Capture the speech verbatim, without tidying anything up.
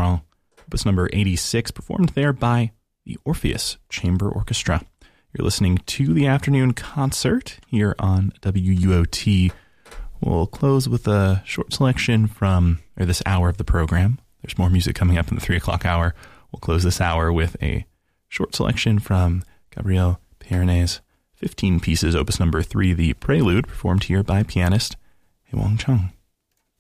Choral, opus number eighty-six, performed there by the Orpheus Chamber Orchestra. You're listening to the afternoon concert here on W U O T. We'll close with a short selection from, or this hour of the program. There's more music coming up in the three o'clock hour. We'll close this hour with a short selection from Gabriel Pierne's fifteen pieces, opus number three, the Prelude, performed here by pianist Haewon Chung.